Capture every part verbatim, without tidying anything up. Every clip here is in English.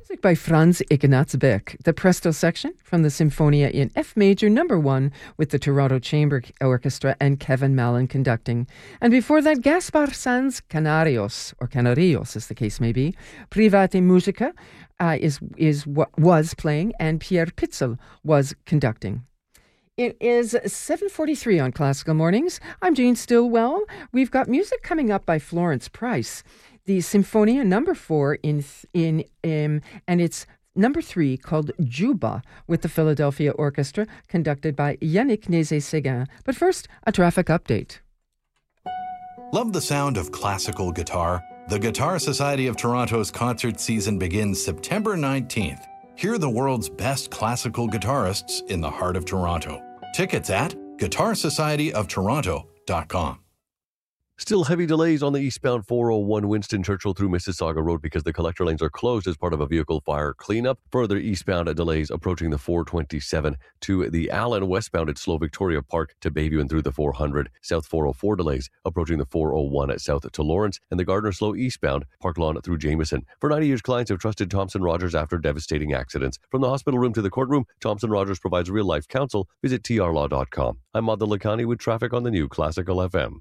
Music by Franz Ignaz Beck, the Presto section from the Sinfonia in F major number one with the Toronto Chamber Orchestra and Kevin Mallon conducting. And before that, Gaspar Sanz Canarios, or Canarios as the case may be, Private Musica uh, is, is was playing, and Pierre Pitzel was conducting. It is seven forty-three on Classical Mornings. I'm Jane Stillwell. We've got music coming up by Florence Price. The Symphonia number four in in um, and it's number three called Juba with the Philadelphia Orchestra, conducted by Yannick Nézet-Séguin. But first, a traffic update. Love the sound of classical guitar? The Guitar Society of Toronto's concert season begins September nineteenth. Hear the world's best classical guitarists in the heart of Toronto. Tickets at guitar society of toronto dot com. Still heavy delays on the eastbound four oh one Winston Churchill through Mississauga Road because the collector lanes are closed as part of a vehicle fire cleanup. Further eastbound delays approaching the four twenty-seven to the Allen, westbound at Slow Victoria Park to Bayview and through the four hundred. South four oh four delays approaching the four oh one at south to Lawrence and the Gardner Slow eastbound Park Lawn through Jameson. For ninety years, clients have trusted Thompson Rogers after devastating accidents. From the hospital room to the courtroom, Thompson Rogers provides real-life counsel. Visit T R law dot com. I'm Madhu Lakhani with traffic on the new Classical F M.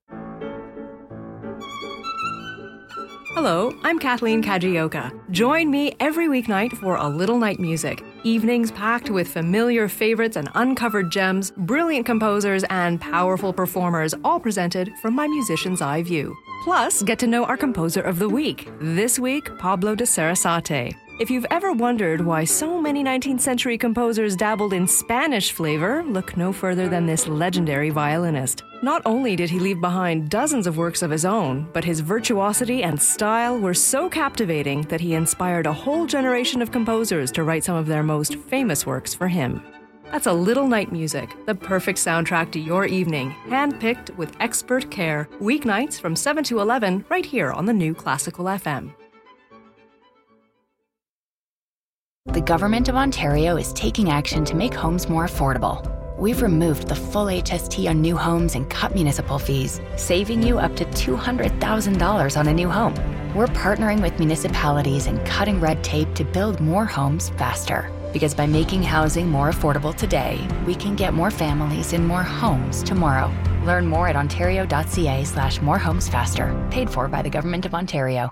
Hello, I'm Kathleen Kajioka. Join me every weeknight for A Little Night Music. Evenings packed with familiar favorites and uncovered gems, brilliant composers, and powerful performers, all presented from my musician's eye view. Plus, get to know our composer of the week. This week, Pablo de Sarasate. If you've ever wondered why so many nineteenth century composers dabbled in Spanish flavor, look no further than this legendary violinist. Not only did he leave behind dozens of works of his own, but his virtuosity and style were so captivating that he inspired a whole generation of composers to write some of their most famous works for him. That's A Little Night Music, the perfect soundtrack to your evening, handpicked with expert care, weeknights from seven to eleven, right here on the new Classical F M. The Government of Ontario is taking action to make homes more affordable. We've removed the full H S T on new homes and cut municipal fees, saving you up to two hundred thousand dollars on a new home. We're partnering with municipalities and cutting red tape to build more homes faster. Because by making housing more affordable today, we can get more families in more homes tomorrow. Learn more at ontario.ca slash more homes faster. Paid for by the Government of Ontario.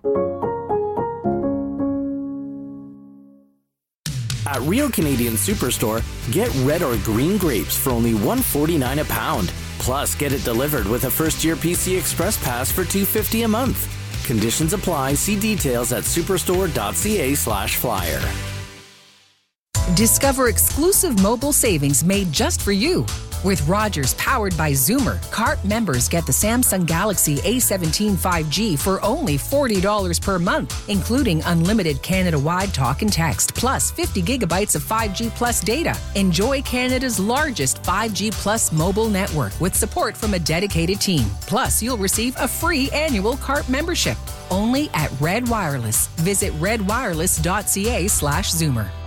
At Real Canadian Superstore, get red or green grapes for only one dollar and forty-nine cents a pound. Plus, get it delivered with a first-year P C Express Pass for two dollars and fifty cents a month. Conditions apply. See details at superstore.ca slash flyer. Discover exclusive mobile savings made just for you. With Rogers powered by Zoomer, C A R T members get the Samsung Galaxy A seventeen five G for only forty dollars per month, including unlimited Canada-wide talk and text, plus fifty gigabytes of five G plus data. Enjoy Canada's largest five G plus mobile network with support from a dedicated team. Plus, you'll receive a free annual C A R T membership. Only at Red Wireless. Visit redwireless.ca slash Zoomer.